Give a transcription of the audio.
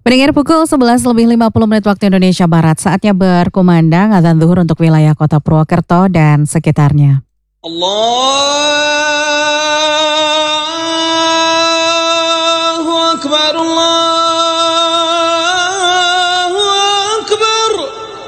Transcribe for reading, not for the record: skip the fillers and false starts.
Pendengar pukul 11:50 waktu Indonesia Barat, saatnya berkumandang adzan zuhur untuk wilayah kota Purwokerto dan sekitarnya. Allahu Akbar, Allah.